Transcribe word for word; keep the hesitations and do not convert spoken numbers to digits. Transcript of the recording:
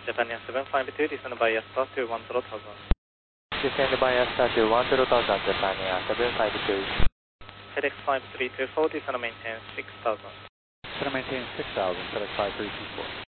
Japan Air seven five two, descend by Asta to one zero thousand. Descend by Asta to one zero thousand, Japan Air seven five two. FedEx five three two four, descend maintain six thousand. Descend maintain six thousand, FedEx five three two four.